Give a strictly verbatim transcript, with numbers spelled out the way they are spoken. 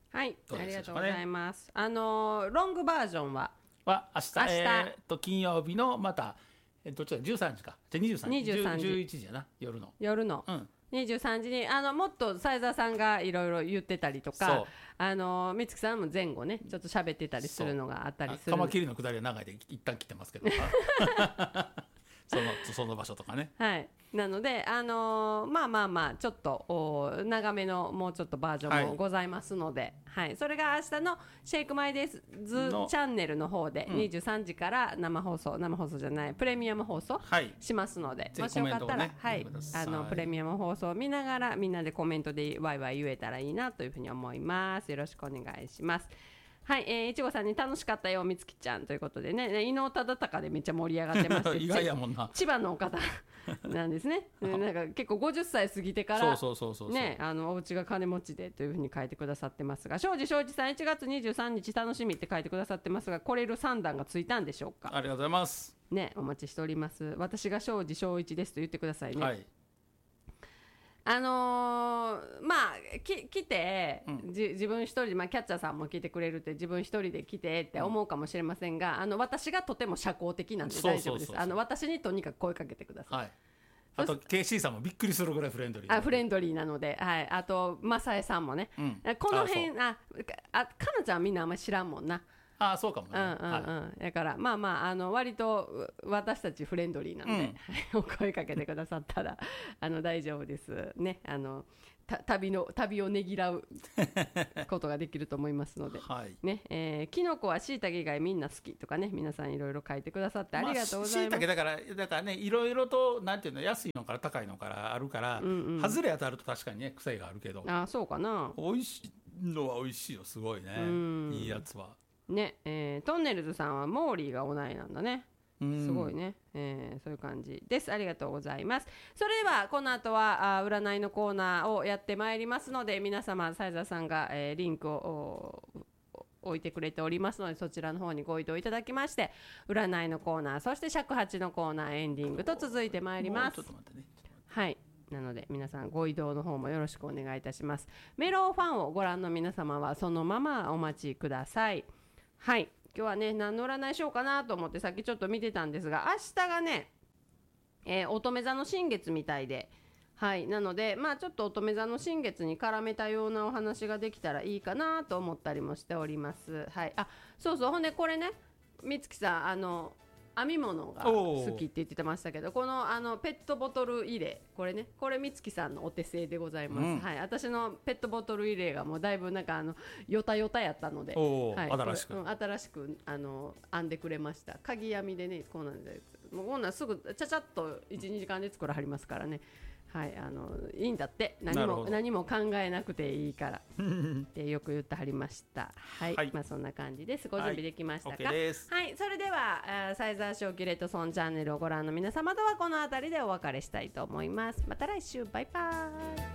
はい、 どうありがとうでしょうかねございます。あのーロングバージョンはは明日明日えーっと金曜日のまたえどっちだじゅうさんじかじゃあにじゅうさんじにじゅうさんじじゅういちじやな夜の夜のうんにじゅうさんじにあのもっと斉沢さんがいろいろ言ってたりとそうか、あの美月さんも前後ねちょっと喋ってたりするのがあったりする。 カマキリの下りは長いで一旦切ってますけどそのその場所とかね。 はいなので、あのーまあまあまあちょっとお長めのもうちょっとバージョンもございますので、はいはい、それが明日のシェイクマイデイズチのャンネルの方でにじゅうさんじから生放送、生放送じゃないプレミアム放送はいしますので、 ぜひもしよかったら、 コメントをねはい見てくださいあのプレミアム放送を見ながらみんなでコメントでワイワイ言えたらいいなというふうに思います。よろしくお願いします。はい、えー、いちごさんに楽しかったよみつきちゃんということでね、ね伊能忠敬でめっちゃ盛り上がってまして意外やもんな千葉の方なんですねなんか結構ごじゅっさい過ぎてからそうそうそうそうね、あのお家が金持ちでというふうに書いてくださってますが、庄司庄司さんいちがつにじゅうさんにち楽しみって書いてくださってますが、来れるさんだんがついたんでしょうか。 ありがとうございます。 ね、お待ちしております。私が庄司庄一ですと言ってくださいね。 はいあのーまあき来て、 うんじ自分一人で、まあ、キャッチャーさんも来てくれるって自分一人で来てって思うかもしれませんが、あの私がとても社交的なんでそう大丈夫です。 そうそうそうあの私にとにかく声かけてください。 はい。あと ケーシー さんもびっくりするぐらいフレンドリー。 あフレンドリーなので、はい、あとマサエさんもね、 うんこの辺ああかなちゃんみんなあんまり知らんもんな。 ああそうかもね。 うんうんうん、 はだからまあまああの割とう私たちフレンドリーなんで、 うんお声かけてくださったらあの大丈夫ですね。あのた旅の旅をねぎらうことができると思いますので、 い。はい。 ねえー、キノコはしいたけ以外みんな好きとかね、皆さんいろいろ書いてくださってありがとうございます。 しいたけだからだからねいろいろとなんていうの安いのから高いのからあるから、 うんうん外れ当たると確かにね癖があるけど、 あそうかな。 美味しいのは美味しいよすごいね。 んいいやつは。 ね、えートンネルズさんはモーリーがおないなんだね。 うんすごいね、えーそういう感じです。ありがとうございます。それではこの後はあ占いのコーナーをやってまいりますので、皆様サイザーさんが、えーリンクをお置いてくれておりますので、そちらの方にご移動いただきまして、占いのコーナー、そして尺八のコーナーエンディングと続いてまいります。 もうちょっと待ってね。 はい、なので皆さんご移動の方もよろしくお願いいたします。メロファンをご覧の皆様はそのままお待ちください。はい、今日はね何の占いしようかなと思ってさっきちょっと見てたんですが、明日がね、えー乙女座の新月みたいで、はいなのでまあちょっと乙女座の新月に絡めたようなお話ができたらいいかなと思ったりもしております。はい、あそうそう、ほんでこれね美月さんあの編み物が好きって言ってましたけど、このあのペットボトル入れ、これね、これ美月さんのお手製でございます、 うんはい、私のペットボトル入れがもうだいぶなんかあのヨタヨタやったので、 おーはい、 新しくこれうん新しくあの編んでくれました。鍵編みでね、こうなんでもうこんなんすぐちゃちゃっといちにじかんで作らはりますからね。はい、あのいいんだって何もなるほど何も考えなくていいからってよく言ってはりました。はい、 はいまあそんな感じです。ご準備できましたか。 はい OK ですはい、それではあーサイザーショーキュレートソンチャンネルをご覧の皆様とはこの辺りでお別れしたいと思います。また来週、バイバイ。